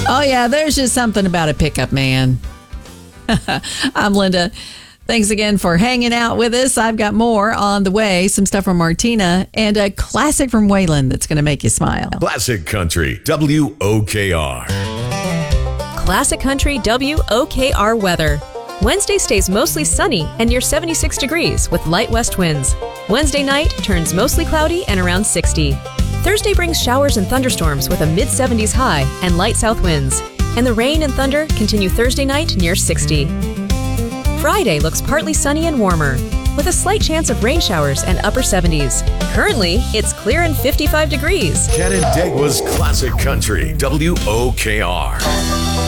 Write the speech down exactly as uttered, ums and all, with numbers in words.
Oh, yeah, there's just something about a pickup man. I'm Linda. Thanks again for hanging out with us. I've got more on the way, some stuff from Martina, and a classic from Waylon that's going to make you smile. Classic Country, W O K R. Classic Country W O K R weather. Wednesday stays mostly sunny and near seventy-six degrees with light west winds. Wednesday night turns mostly cloudy and around sixty. Thursday brings showers and thunderstorms with a mid seventies high and light south winds. And the rain and thunder continue Thursday night near sixty. Friday looks partly sunny and warmer, with a slight chance of rain showers and upper seventies. Currently, it's clear and fifty-five degrees. Canandaigua's Classic Country, W O K R.